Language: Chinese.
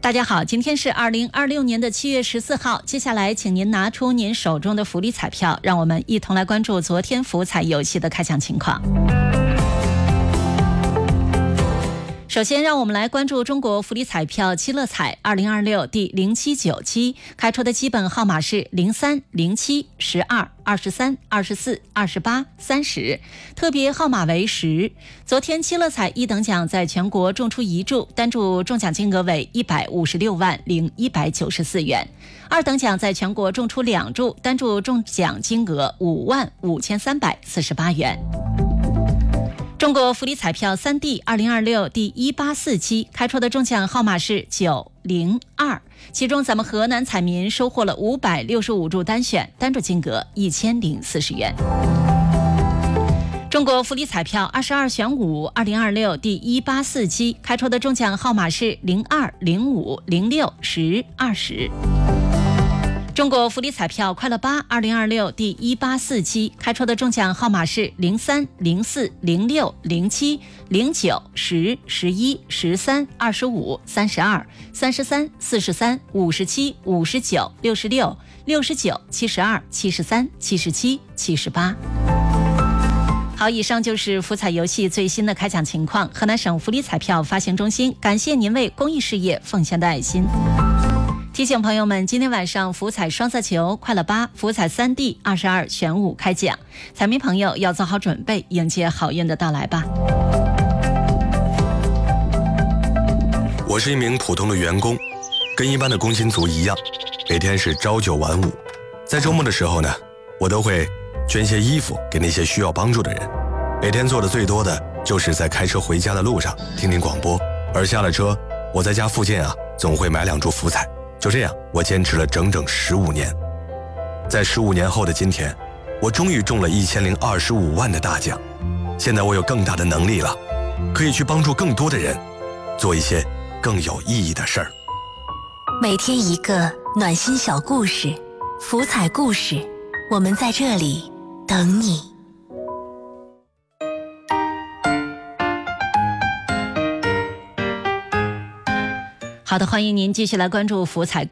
大家好，今天是2026年的7月14号。接下来，请您拿出您手中的福利彩票，让我们一同来关注昨天福彩游戏的开奖情况。首先，让我们来关注中国福利彩票七乐彩2026第079期，开出的基本号码是03、07、12、23、24、28、30，特别号码为10。昨天七乐彩一等奖在全国中出1注，单注中奖金额为156万零194元；二等奖在全国中出2注，单注中奖金额5万5348元。中国福利彩票3D 2026第184期，开出的中奖号码是902，其中咱们河南彩民收获了565注单选，单注金额1040元。中国福利彩票22选5 2026第184期，开出的中奖号码是02、05、06、10、20。中国福利彩票快乐8 2026第184期，开出的中奖号码是03、04、06、07、09、10、11、13、25、32、33、43、57、59、66、69、72、73、77、78。好，以上就是福彩游戏最新的开奖情况。河南省福利彩票发行中心感谢您为公益事业奉献的爱心。提醒朋友们，今天晚上福彩双色球快乐8、福彩3D 22选5开奖，彩民朋友要做好准备，迎接好运的到来吧。 我是一名普通的员工，跟一般的工薪族一样，每天是朝9晚5。在周末的时候呢，我都会捐些衣服给那些需要帮助的人。每天做的最多的就是在开车回家的路上听听广播，而下了车，我在家附近总会买2注福彩。就这样，我坚持了整整15年。在15年后的今天，我终于中了1025万的大奖。现在我有更大的能力了，可以去帮助更多的人，做一些更有意义的事儿。 每天一个暖心小故事，福彩故事，我们在这里等你。 好的，欢迎您继续来关注福彩